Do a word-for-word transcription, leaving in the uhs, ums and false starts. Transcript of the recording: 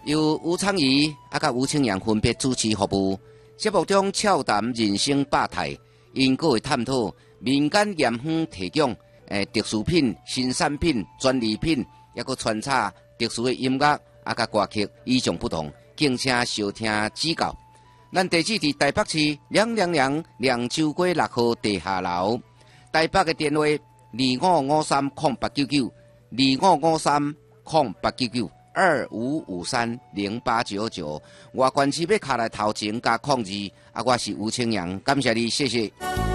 由吴昌仪啊甲吴清阳分别主持服务。节目中俏谈人生百态，因各会探讨民间盐香提供诶特殊品、新产品、专利品，也佫穿插特殊的音乐啊甲歌曲，与众不同，敬请收听指教。咱地址伫台北市两两两凉州街六号地下楼，台北嘅电话二五五三空八九九，二五五三空八九九。二五五三零八九九，外观市要卡来头前加控制，啊，我是吴清阳，感谢你，谢谢。